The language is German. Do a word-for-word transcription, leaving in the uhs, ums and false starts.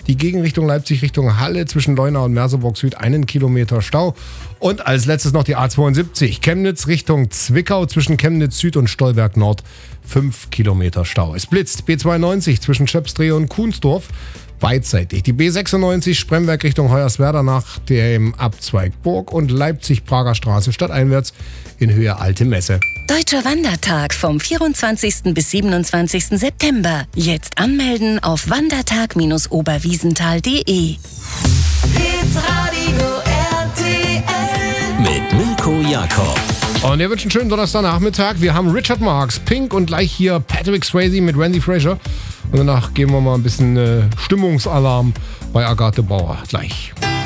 Die Gegenrichtung Leipzig Richtung Halle zwischen Leuna und Merseburg Süd einen Kilometer Stau. Und als letztes noch die A zweiundsiebzig Chemnitz Richtung Zwickau zwischen Chemnitz Süd und Stolberg Nord fünf Kilometer Stau. Es blitzt B zweiundneunzig zwischen Schöpsdrehe und Kuhnsdorf beidseitig. Die B sechsundneunzig Spremberg Richtung Hoyerswerda nach dem Abzweig Burg und Leipzig-Prager Straße stadteinwärts in Höhe Alte Messe. Deutscher Wandertag vom vierundzwanzigsten bis siebenundzwanzigsten September. Jetzt anmelden auf wandertag oberwiesenthal punkt de. Hitradio R T L Mit Mirko Jakob. Und ihr wünscht einen schönen Donnerstagnachmittag. Wir haben Richard Marx, Pink und gleich hier Patrick Swayze mit Randy Fraser. Und danach geben wir mal ein bisschen äh, Stimmungsalarm bei Agathe Bauer. Gleich.